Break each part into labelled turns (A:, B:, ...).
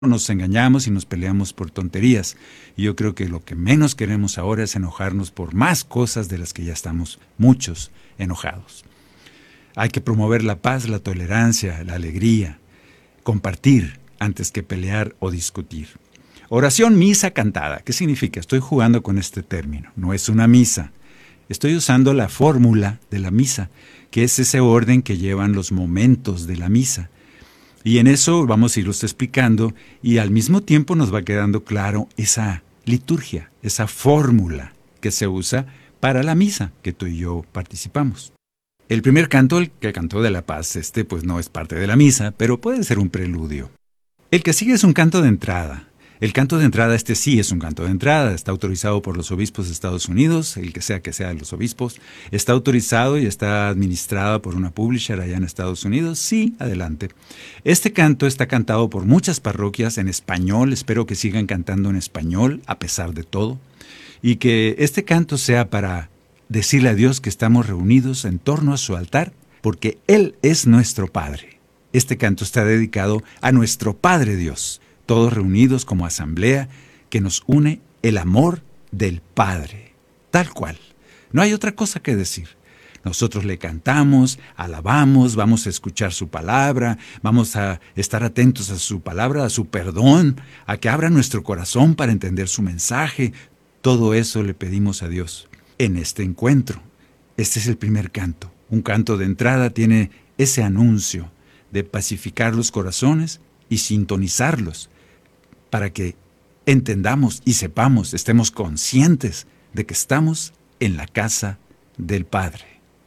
A: nos engañamos y nos peleamos por tonterías. Y yo creo que lo que menos queremos ahora es enojarnos por más cosas de las que ya estamos muchos enojados. Hay que promover la paz, la tolerancia, la alegría, compartir antes que pelear o discutir. Oración, misa cantada. ¿Qué significa? Estoy jugando con este término. No es una misa. Estoy usando la fórmula de la misa, que es ese orden que llevan los momentos de la misa. Y en eso vamos a irlos explicando y al mismo tiempo nos va quedando claro esa liturgia, esa fórmula que se usa para la misa que tú y yo participamos. El primer canto, el que cantó de la paz, pues no es parte de la misa, pero puede ser un preludio. El que sigue es un canto de entrada. El canto de entrada, sí es un canto de entrada, está autorizado por los obispos de Estados Unidos, el que sea de los obispos, está autorizado y está administrado por una publisher allá en Estados Unidos, sí, adelante. Este canto está cantado por muchas parroquias en español, espero que sigan cantando en español a pesar de todo, y que este canto sea para decirle a Dios que estamos reunidos en torno a su altar, porque Él es nuestro Padre. Este canto está dedicado a nuestro Padre Dios, todos reunidos como asamblea, que nos une el amor del Padre, tal cual. No hay otra cosa que decir. Nosotros le cantamos, alabamos, vamos a escuchar su palabra, vamos a estar atentos a su palabra, a su perdón, a que abra nuestro corazón para entender su mensaje. Todo eso le pedimos a Dios en este encuentro. Este es el primer canto. Un canto de entrada tiene ese anuncio de pacificar los corazones y sintonizarlos, para que entendamos y sepamos, estemos conscientes de que estamos en la casa del Padre,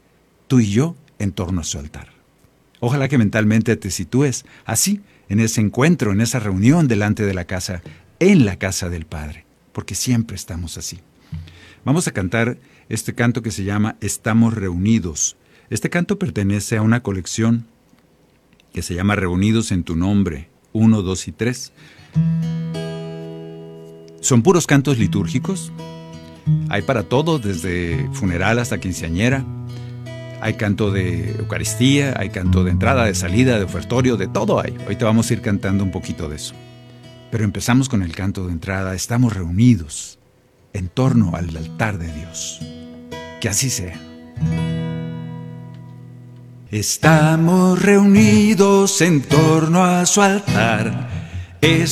A: tú y yo en torno a su altar. Ojalá que mentalmente te sitúes así, en ese encuentro, en esa reunión delante de la casa, en la casa del Padre, porque siempre estamos así. Vamos a cantar este canto que se llama Estamos Reunidos. Este canto pertenece a una colección que se llama Reunidos en tu Nombre, 1, 2 y 3. Son puros cantos litúrgicos. Hay para todo, desde funeral hasta quinceañera. Hay canto de Eucaristía, hay canto de entrada, de salida, de ofertorio, de todo hay. Ahorita vamos a ir cantando un poquito de eso. Pero empezamos con el canto de entrada. Estamos reunidos en torno al altar de Dios. Que así sea. Estamos reunidos en torno a su altar. Es